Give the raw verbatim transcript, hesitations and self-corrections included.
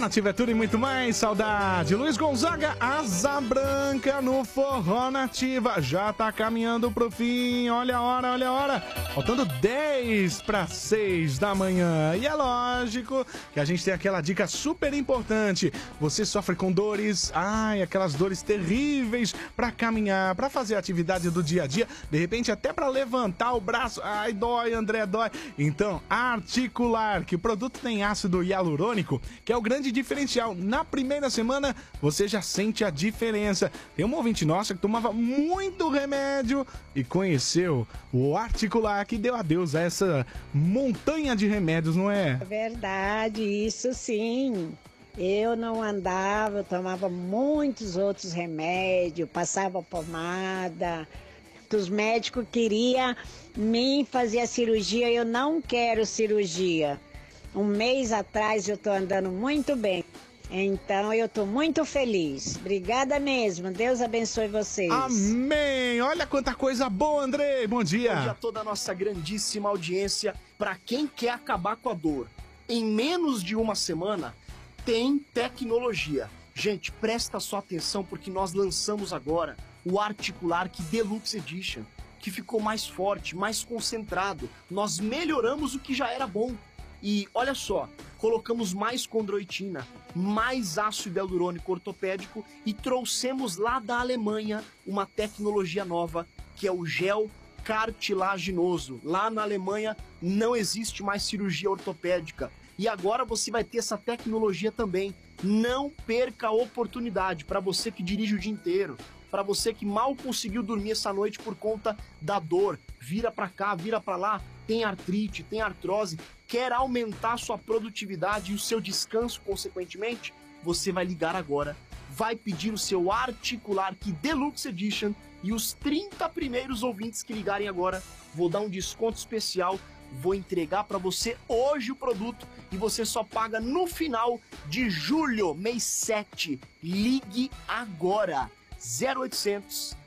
Nativa é tudo e muito mais, saudade. Luiz Gonzaga, Asa Branca no Forró Nativa. Já tá caminhando pro fim, olha a hora, olha a hora. Faltando dez para seis da manhã. E é lógico que a gente tem aquela dica super importante. Você sofre com dores, ai, aquelas dores terríveis pra caminhar, pra fazer a atividade do dia a dia, de repente até pra levantar o braço. Ai, dói, André, dói. Então, Articular, que o produto tem ácido hialurônico, que é o grande diferencial. Na primeira semana, você já sente a diferença. Tem uma ouvinte nossa que tomava muito remédio e conheceu o Articular, que deu adeus a essa montanha de remédios, não é? É verdade, isso sim. Eu não andava, eu tomava muitos outros remédios, passava pomada. Os médicos queriam me fazer a cirurgia, eu não quero cirurgia. Um mês atrás eu tô andando muito bem. Então eu tô muito feliz. Obrigada mesmo. Deus abençoe vocês. Amém! Olha quanta coisa boa, Andrei. Bom dia. Bom dia a toda a nossa grandíssima audiência. Para quem quer acabar com a dor, em menos de uma semana, tem tecnologia. Gente, presta sua atenção porque nós lançamos agora o Articular que Deluxe Edition, que ficou mais forte, mais concentrado. Nós melhoramos o que já era bom. E olha só, colocamos mais condroitina, mais ácido hialurônico ortopédico e trouxemos lá da Alemanha uma tecnologia nova, que é o gel cartilaginoso. Lá na Alemanha não existe mais cirurgia ortopédica. E agora você vai ter essa tecnologia também. Não perca a oportunidade para você que dirige o dia inteiro, para você que mal conseguiu dormir essa noite por conta da dor. Vira para cá, vira para lá, tem artrite, tem artrose, quer aumentar sua produtividade e o seu descanso consequentemente? Você vai ligar agora, vai pedir o seu Articular que Deluxe Edition e os trinta primeiros ouvintes que ligarem agora, vou dar um desconto especial, vou entregar para você hoje o produto e você só paga no final de julho, mês sete. Ligue agora, zero oitocentos,